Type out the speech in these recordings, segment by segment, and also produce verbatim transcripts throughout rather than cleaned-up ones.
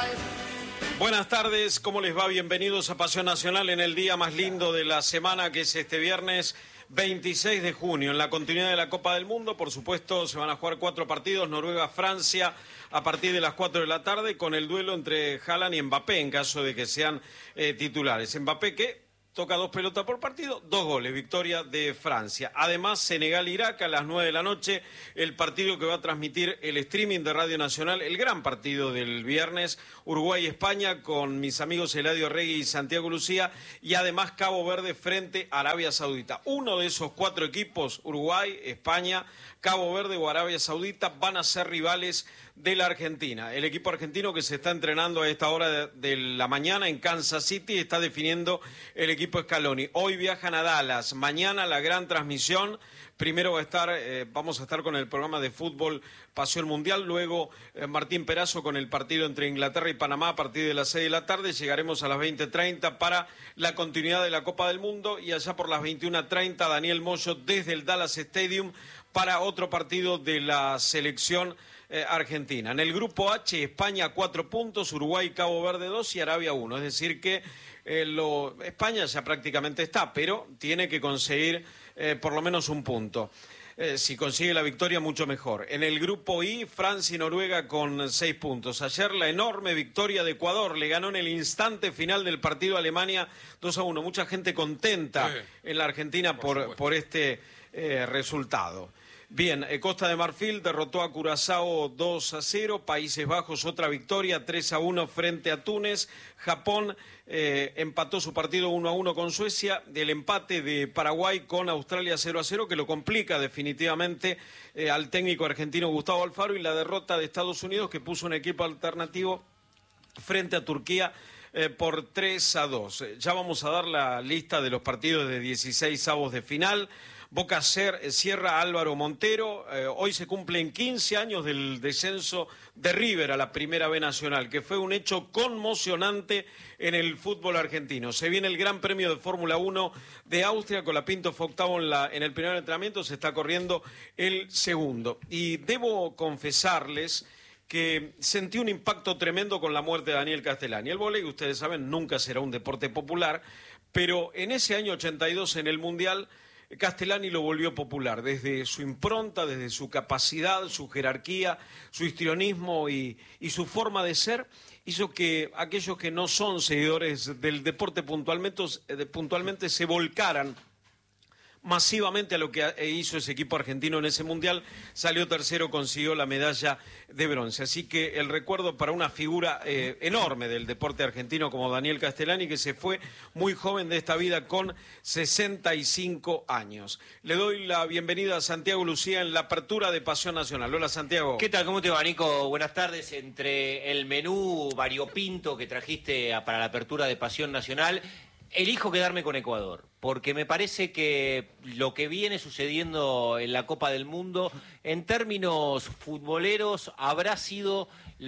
Buenas tardes, ¿cómo les va? Bienvenidos a Pasión Nacional en el día más lindo de la semana, que es este viernes veintiséis de junio. En la continuidad de la Copa del Mundo, por supuesto, se van a jugar cuatro partidos, Noruega-Francia a partir de las cuatro de la tarde, con el duelo entre Haaland y Mbappé, en caso de que sean eh, titulares. Mbappé que toca dos pelotas por partido, dos goles, victoria de Francia. Además, Senegal-Irak a las nueve de la noche, el partido que va a transmitir el streaming de Radio Nacional, el gran partido del viernes, Uruguay-España, con mis amigos Eladio Regui y Santiago Lucía, y además Cabo Verde frente a Arabia Saudita. Uno de esos cuatro equipos, Uruguay, España, Cabo Verde o Arabia Saudita, van a ser rivales de la Argentina. El equipo argentino que se está entrenando a esta hora de, de la mañana en Kansas City está definiendo el equipo Scaloni. Hoy viajan a Dallas, mañana la gran transmisión. Primero va a estar, eh, vamos a estar con el programa de fútbol Pasión Mundial, luego eh, Martín Perazo con el partido entre Inglaterra y Panamá a partir de las seis de la tarde, llegaremos a las veinte treinta para la continuidad de la Copa del Mundo y allá por las veintiuna treinta Daniel Moyo desde el Dallas Stadium para otro partido de la selección eh, argentina. En el grupo H, España cuatro puntos, Uruguay, Cabo Verde dos y Arabia uno, es decir que eh, lo, España ya prácticamente está, pero tiene que conseguir eh, por lo menos un punto. Eh, si consigue la victoria, mucho mejor. En el grupo I, Francia y Noruega con seis puntos. Ayer la enorme victoria de Ecuador, le ganó en el instante final del partido a Alemania dos a uno. Mucha gente contenta sí. en la Argentina por, por, por este eh, resultado. Bien, eh, Costa de Marfil derrotó a Curazao dos a cero, Países Bajos otra victoria, tres a uno frente a Túnez, Japón eh, empató su partido uno a uno con Suecia, del empate de Paraguay con Australia cero a cero, que lo complica definitivamente eh, al técnico argentino Gustavo Alfaro, y la derrota de Estados Unidos, que puso un equipo alternativo frente a Turquía eh, por tres a dos. Ya vamos a dar la lista de los partidos de dieciséis avos de final. Boca cierra Álvaro Montero. Eh, hoy se cumplen quince años del descenso de River a la Primera B Nacional, que fue un hecho conmocionante en el fútbol argentino. Se viene el Gran Premio de Fórmula uno de Austria, Colapinto fue octavo en, la, en el primer entrenamiento, se está corriendo el segundo. Y debo confesarles que sentí un impacto tremendo con la muerte de Daniel Castellani. El vóley, ustedes saben, nunca será un deporte popular, pero en ese año ochenta y dos en el Mundial, Castellani lo volvió popular, desde su impronta, desde su capacidad, su jerarquía, su histrionismo y, y su forma de ser, hizo que aquellos que no son seguidores del deporte puntualmente, puntualmente se volcaran masivamente a lo que hizo ese equipo argentino en ese Mundial. Salió tercero, consiguió la medalla de bronce. Así que el recuerdo para una figura eh, enorme del deporte argentino como Daniel Castellani, que se fue muy joven de esta vida con sesenta y cinco años. Le doy la bienvenida a Santiago Lucía en la apertura de Pasión Nacional. Hola, Santiago. ¿Qué tal? ¿Cómo te va, Nico? Buenas tardes. Entre el menú variopinto que trajiste para la apertura de Pasión Nacional, elijo quedarme con Ecuador, porque me parece que lo que viene sucediendo en la Copa del Mundo, en términos futboleros, habrá sido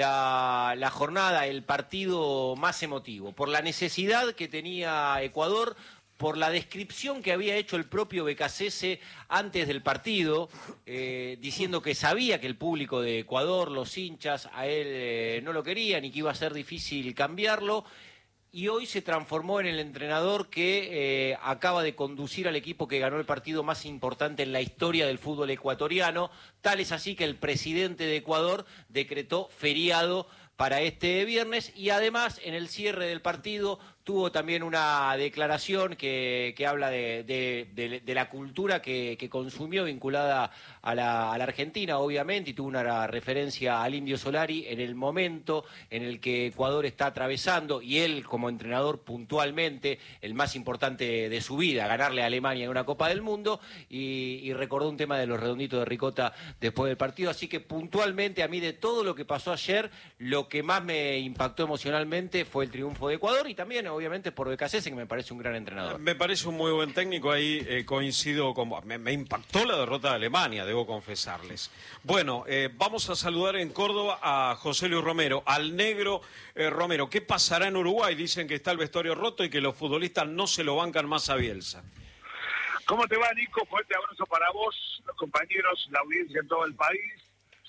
la, la jornada, el partido más emotivo, por la necesidad que tenía Ecuador, por la descripción que había hecho el propio Becasese antes del partido, eh, diciendo que sabía que el público de Ecuador, los hinchas, a él eh, no lo querían y que iba a ser difícil cambiarlo. Y hoy se transformó en el entrenador que eh, acaba de conducir al equipo que ganó el partido más importante en la historia del fútbol ecuatoriano. Tal es así que el presidente de Ecuador decretó feriado para este viernes y además en el cierre del partido tuvo también una declaración que, que habla de, de, de, de la cultura que, que consumió vinculada a la, a la Argentina, obviamente, y tuvo una referencia al Indio Solari en el momento en el que Ecuador está atravesando, y él como entrenador puntualmente, el más importante de su vida, ganarle a Alemania en una Copa del Mundo, y, y recordó un tema de los redonditos de ricota después del partido. Así que puntualmente, a mí de todo lo que pasó ayer, lo que más me impactó emocionalmente fue el triunfo de Ecuador, y también obviamente por Becasese, que me parece un gran entrenador. Me parece un muy buen técnico, ahí eh, coincido con vos. Me, me impactó la derrota de Alemania, debo confesarles. Bueno, eh, vamos a saludar en Córdoba a José Luis Romero, al negro eh, Romero. ¿Qué pasará en Uruguay? Dicen que está el vestuario roto y que los futbolistas no se lo bancan más a Bielsa. ¿Cómo te va, Nico? Fuerte abrazo para vos, los compañeros, la audiencia en todo el país.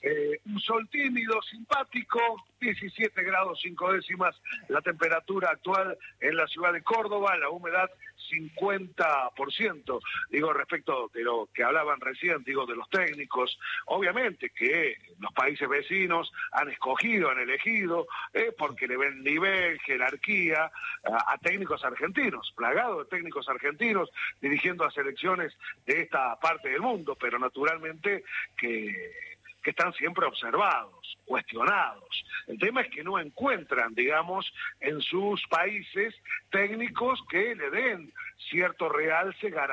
Eh, un sol tímido, simpático, diecisiete grados cinco décimas la temperatura actual en la ciudad de Córdoba, la humedad cincuenta por ciento. Digo, respecto de lo que hablaban recién, digo, de los técnicos, obviamente que los países vecinos han escogido, han elegido, eh, porque le ven nivel, jerarquía a, a técnicos argentinos, plagados de técnicos argentinos, dirigiendo a selecciones de esta parte del mundo, pero naturalmente que... que están siempre observados, cuestionados. El tema es que no encuentran, digamos, en sus países técnicos que le den cierto realce, garantía